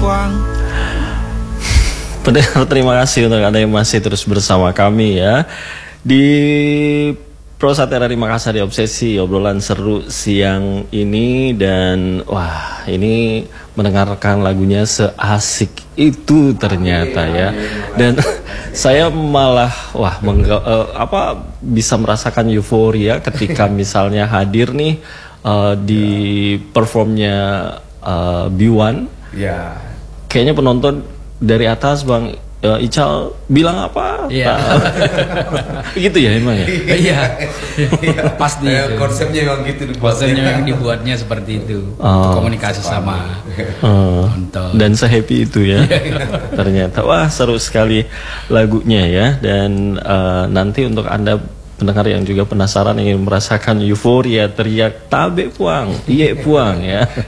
puang. Pendengar, terima kasih untuk Anda yang masih terus bersama kami ya di Prosat RRI Makassar di Obsesi, obrolan seru siang ini. Dan wah, ini mendengarkan lagunya seasik itu ternyata ya. Dan saya malah bisa merasakan euforia ketika misalnya hadir nih di performnya B1. Ya. Kayaknya penonton dari atas Bang Ical bilang apa? Iya. Gitu ya emang ya? Iya. Pasti itu. Konsepnya memang gitu. Konsepnya yang dibuatnya seperti itu. Untuk komunikasi sama penonton. Dan sehappy itu ya. Ternyata wah seru sekali lagunya ya. Dan nanti untuk Anda pendengar yang juga penasaran ingin merasakan euforia teriak tabe puang, iye puang ya.